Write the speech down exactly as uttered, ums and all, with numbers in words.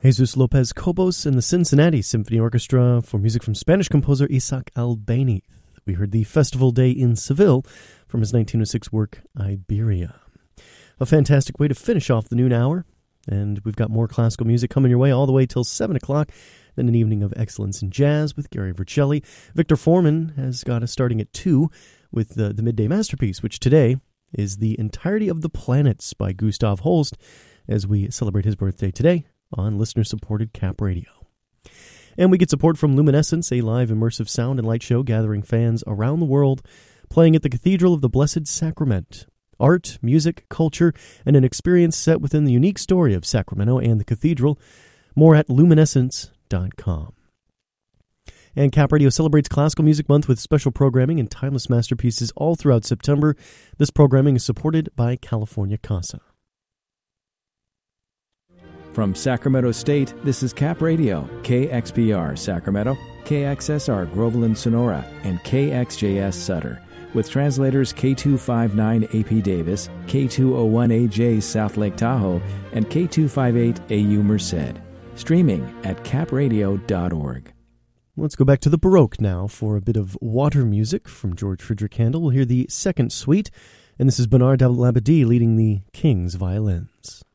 Jesus Lopez Cobos and the Cincinnati Symphony Orchestra for music from Spanish composer Isaac Albéniz. We heard the Festival Day in Seville from his nineteen oh six work, Iberia. A fantastic way to finish off the noon hour, and we've got more classical music coming your way all the way till seven o'clock, then an evening of excellence in jazz with Gary Vercelli. Victor Foreman has got us starting at two with the, the Midday Masterpiece, which today is The Entirety of the Planets by Gustav Holst, as we celebrate his birthday today on listener-supported Cap Radio. And we get support from Luminescence, a live immersive sound and light show gathering fans around the world, playing at the Cathedral of the Blessed Sacrament. Art, music, culture, and an experience set within the unique story of Sacramento and the cathedral. More at luminescence dot com. And Cap Radio celebrates Classical Music Month with special programming and timeless masterpieces all throughout September. This programming is supported by California Casa. From Sacramento State, this is Cap Radio, K X P R Sacramento, K X S R Groveland Sonora, and K X J S Sutter, with translators K two fifty-nine A P Davis, K two oh one A J South Lake Tahoe, and K two fifty-eight A U Merced. Streaming at cap radio dot org. Let's go back to the Baroque now for a bit of water music from George Friedrich Handel. We'll hear the second suite, and this is Bernard Labadie leading the King's Violins.